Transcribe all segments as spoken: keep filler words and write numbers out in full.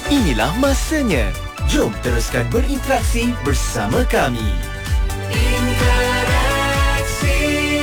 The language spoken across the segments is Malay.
Inilah masanya. Jom teruskan berinteraksi bersama kami. Interaksi.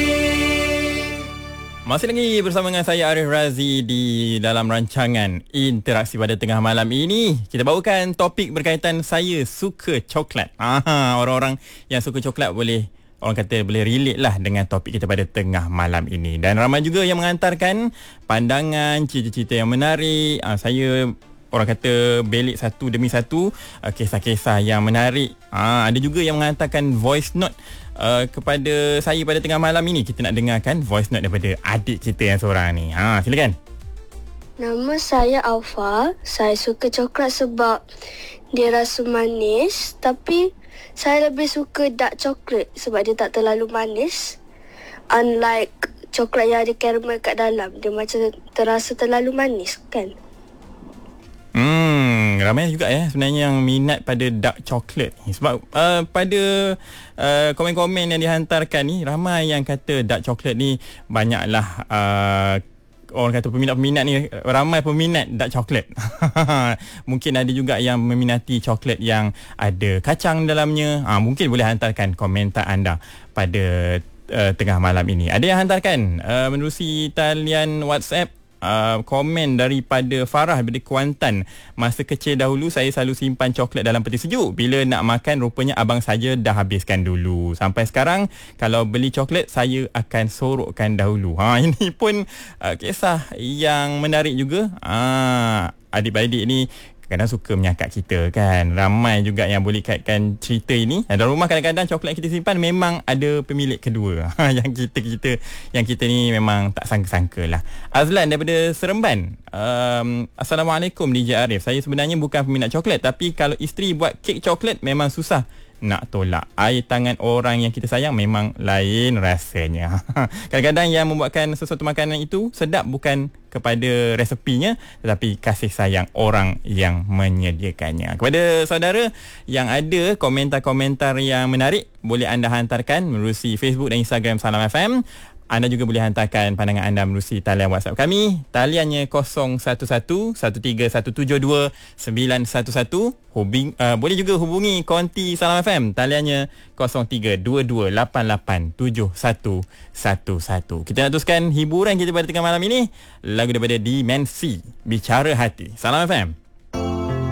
Masih lagi bersama dengan saya Arif Razi di dalam rancangan Interaksi pada tengah malam ini. Kita bawakan topik berkaitan saya suka coklat. Aha, orang-orang yang suka coklat boleh, orang kata boleh relate lah dengan topik kita pada tengah malam ini. Dan ramai juga yang mengantarkan pandangan, cerita-cerita yang menarik. Ah, saya orang kata belik satu demi satu uh, kisah-kisah yang menarik. Ah, ada juga yang menghantarkan voice note uh, kepada saya pada tengah malam ini. Kita nak dengarkan voice note daripada adik kita yang seorang ni. Ha, silakan. Nama saya Alfa. Saya suka coklat sebab dia rasa manis, tapi saya lebih suka dark chocolate sebab dia tak terlalu manis. Unlike coklat yang ada caramel kat dalam, dia macam terasa terlalu manis kan. Hmm, ramai juga ya sebenarnya yang minat pada dark chocolate ni. Sebab uh, pada uh, komen-komen yang dihantarkan ni, ramai yang kata dark chocolate ni banyaklah uh, orang kata peminat-peminat ni, ramai peminat dark chocolate. Mungkin ada juga yang meminati coklat yang ada kacang dalamnya. Ha, mungkin boleh hantarkan komentar anda pada uh, tengah malam ini. Ada yang hantarkan uh, menerusi talian WhatsApp. Uh, komen daripada Farah dari Kuantan. Masa kecil dahulu saya selalu simpan coklat dalam peti sejuk. Bila nak makan rupanya abang saja dah habiskan dulu. Sampai sekarang kalau beli coklat saya akan sorokkan dahulu. Ha, ini pun uh, kisah yang menarik juga. Ha, adik-adik ni kadang suka menyakak kita kan. Ramai juga yang boleh kaitkan cerita ini. Dalam rumah kadang-kadang coklat kita simpan memang ada pemilik kedua. Yang kita-kita yang kita ni memang tak sangka-sangka lah. Azlan daripada Seremban. Um, Assalamualaikum D J Arif. Saya sebenarnya bukan peminat coklat, tapi kalau isteri buat kek coklat memang susah nak tolak. Air tangan orang yang kita sayang memang lain rasanya. Kadang-kadang yang membuatkan sesuatu makanan itu sedap bukan kepada resepinya, tetapi kasih sayang orang yang menyediakannya. Kepada saudara yang ada komentar-komentar yang menarik, boleh anda hantarkan melalui Facebook dan Instagram Salam F M. Anda juga boleh hantarkan pandangan anda melalui talian WhatsApp kami. Taliannya kosong satu satu satu tiga satu tujuh dua sembilan satu satu. Hubing, uh, boleh juga hubungi Konti Salam F M. Taliannya kosong tiga dua dua lapan lapan tujuh satu satu satu. Kita nak teruskan hiburan kita pada tengah malam ini. Lagu daripada Dimensi, Bicara Hati. Salam F M.